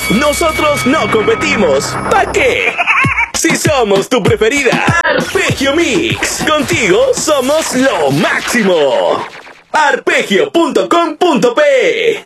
Nosotros no competimos. ¿Para qué? Si somos tu preferida. Arpegio Mix. Contigo somos lo máximo. Arpegio.com.pe